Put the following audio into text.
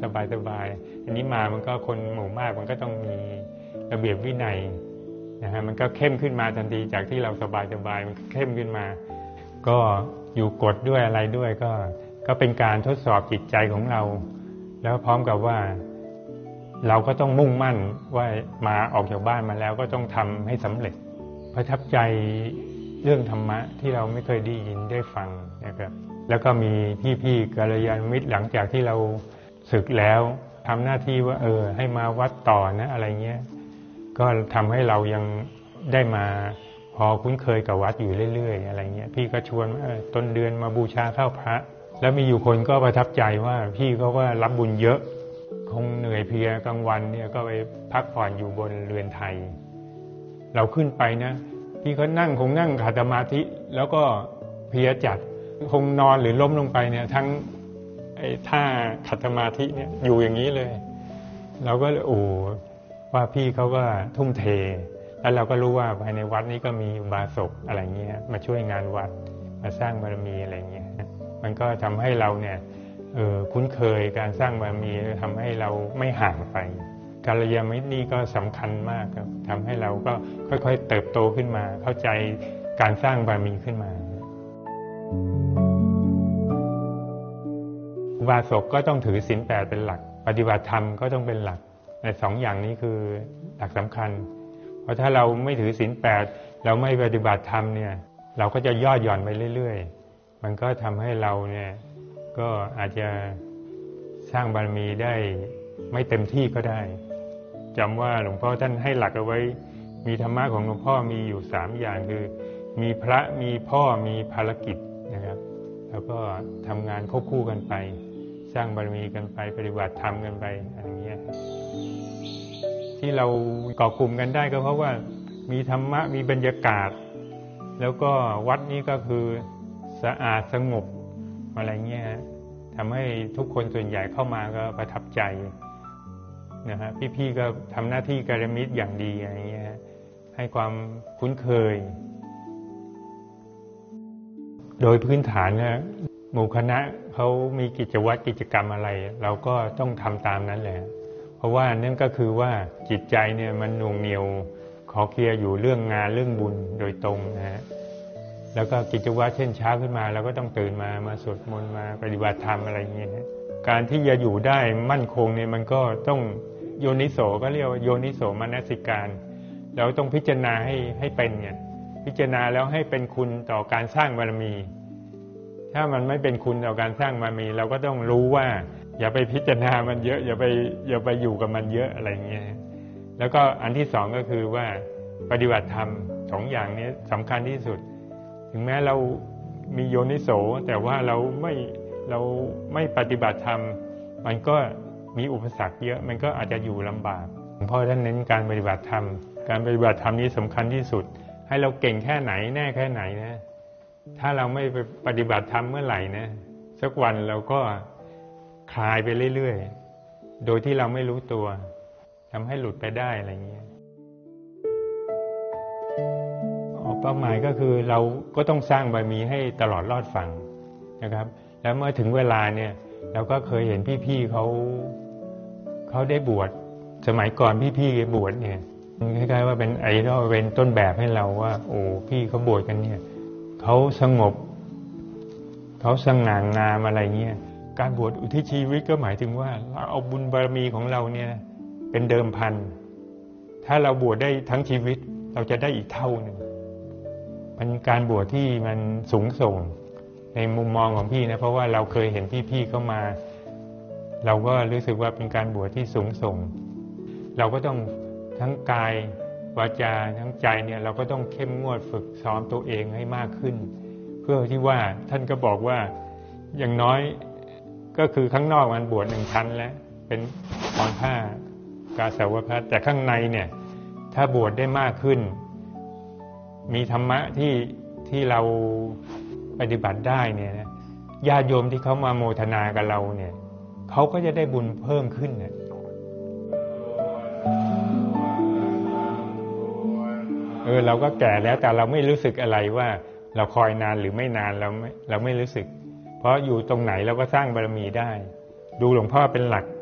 สบายอันนี้มามันก็คนหมู่มากมันก็ต้องมีระเบียบวินัยนะฮะมันก็เข้มขึ้นมาทันทีจากที่เราสบายมันเข้มขึ้นมาก็อยู่กฎด้วยอะไรด้วยก็เป็นการทดสอบจิตใจของเราแล้วพร้อมกับว่าเราก็ต้องมุ่งมั่นว่ามาออกจากบ้านมาแล้วก็ต้องทำให้สำเร็จประทับใจเรื่องธรรมะที่เราไม่เคยได้ยินได้ฟังนะครับแล้วก็มีพี่ๆกัลยาณมิตรหลังจากที่เราศึกแล้วทำหน้าที่ว่าให้มาวัดต่อนะอะไรเงี้ยก็ทำให้เรายังได้มาพอคุ้นเคยกับวัดอยู่เรื่อยๆอะไรเงี้ยพี่ก็ชวนต้นเดือนมาบูชาข้าวพระแล้วมีอยู่คนก็ประทับใจว่าพี่เขาว่ารับบุญเยอะคงเหนื่อยเพลียกลางวันเนี่ยก็ไปพักผ่อนอยู่บนเรือนไทยเราขึ้นไปนะพี่เขาคงนั่งขัดสมาธิแล้วก็เพลียจัดคงนอนหรือล้มลงไปเนี่ยทั้งท่าขัดสมาธิเนี่ยอยู่อย่างนี้เลยเราก็ว่าพี่เขาก็ทุ่มเทแล้วเราก็รู้ว่าภายในวัดนี้ก็มีอุบาสกอะไรเงี้ยมาช่วยงานวัดมาสร้างบารมีอะไรเงี้ยมันก็ทำให้เราเนี่ยคุ้นเคยการสร้างบารมีทำให้เราไม่ห่างไปกัลยาณมิตรนี่ก็สำคัญมากครับทำให้เราก็ค่อยๆเติบโตขึ้นมาเข้าใจการสร้างบารมีขึ้นมาอุบาสกก็ต้องถือศีล 8เป็นหลักปฏิบัติธรรมก็ต้องเป็นหลักใน2อย่างนี้คือหลักสำคัญเพราะถ้าเราไม่ถือศีล 8เราไม่ปฏิบัติธรรมเนี่ยเราก็จะย่อหย่อนไปเรื่อยๆมันก็ทำให้เราเนี่ยก็อาจจะสร้างบารมีได้ไม่เต็มที่ก็ได้จำว่าหลวงพ่อท่านให้หลักเอาไว้มีธรรมะของหลวงพ่อมีอยู่3อย่างคือมีพระมีพ่อมีภารกิจนะครับแล้วก็ทำงานควบคู่กันไปสร้างบารมีกันไปปฏิบัติธรรมกันไปอะไรเงี้ยที่เราก่อกลุ่มกันได้ก็เพราะว่ามีธรรมะมีบรรยากาศแล้วก็วัดนี้ก็คือสะอาดสงบอะไรเงี้ยทำให้ทุกคนส่วนใหญ่เข้ามาก็ประทับใจนะฮะพี่ๆก็ทำหน้าที่กัลยาณมิตรอย่างดีอะไรเงี้ยให้ความคุ้นเคยโดยพื้นฐานนะหมู่คณะเขามีกิจวัตรกิจกรรมอะไรเราก็ต้องทำตามนั้นแหละเพราะว่านั่นก็คือว่าจิตใจเนี่ยมันหน่วงเหนี่ยวขอเคลียร์อยู่เรื่องงานเรื่องบุญโดยตรงนะฮะแล้วก็กิจวัตรเช่นเช้าขึ้นมาเราก็ต้องตื่นมาสวดมนต์มาปฏิบัติธรรมอะไรอย่างเงี้ยการที่จะอยู่ได้มั่นคงเนี่ยมันก็ต้องโยนิโสก็เรียกว่าโยนิโสมนสิการเราต้องพิจารณาให้เป็นเนี่ยพิจารณาแล้วให้เป็นคุณต่อการสร้างบารมีถ้ามันไม่เป็นคุณต่อการสร้างบารมีเราก็ต้องรู้ว่าอย่าไปพิจารณามันเยอะอย่าไปอยู่กับมันเยอะอะไรเงี้ยแล้วก็อันที่สองก็คือว่าปฏิบัติธรรม2อย่างนี้สำคัญที่สุดถึงแม้เรามีโยนิโสแต่ว่าเราไม่ปฏิบัติธรรมมันก็มีอุปสรรคเยอะมันก็อาจจะอยู่ลำบากหลวงพ่อท่านเน้นการปฏิบัติธรรมการปฏิบัติธรรมนี้สำคัญที่สุดให้เราเก่งแค่ไหนแน่แค่ไหนนะถ้าเราไม่ไปปฏิบัติธรรมเมื่อไหร่นะสักวันเราก็คลายไปเรื่อยๆโดยที่เราไม่รู้ตัวทำให้หลุดไปได้อะไรเงี้ยเป้าหมายก็คือเราก็ต้องสร้างบารมีให้ตลอดรอดฝั่งนะครับแล้วเมื่อถึงเวลาเนี่ยเราก็เคยเห็นพี่ๆเขาได้บวชสมัยก่อนพี่ๆบวชเนี่ยคล้ายๆว่าเป็นไอดอลเป็นต้นแบบให้เราว่าโอ้พี่เขาบวชกันเนี่ยเขาสงบเขาสง่างามอะไรเงี้ยการบวชอุทิศชีวิตก็หมายถึงว่าเราเอาบุญบารมีของเราเนี่ยเป็นเดิมพันถ้าเราบวชได้ทั้งชีวิตเราจะได้อีกเท่านึงเป็นการบวชที่มันสูงส่งในมุมมองของพี่นะเพราะว่าเราเคยเห็นพี่ๆเข้ามาเราก็รู้สึกว่าเป็นการบวชที่สูงส่งเราก็ต้องทั้งกายวาจาทั้งใจเนี่ยเราก็ต้องเข้มงวดฝึกซ้อมตัวเองให้มากขึ้นเพื่อที่ว่าท่านก็บอกว่าอย่างน้อยก็คือข้างนอกมันบวช1 ชั้นแล้วเป็นตอนผ้ากาสาวพัสแต่ข้างในเนี่ยถ้าบวชได้มากขึ้นมีธรรมะที่เราปฏิบัติได้เนี่ยนะญาติโยมที่เขามาโมทนากับเราเนี่ยเขาก็จะได้บุญเพิ่มขึ้นเนี่ยเราก็แก่แล้วแต่เราไม่รู้สึกอะไรว่าเราคอยนานหรือไม่นานเราไม่รู้สึกเพราะอยู่ตรงไหนเราก็สร้างบารมีได้ดูหลวงพ่อเป็นหลัก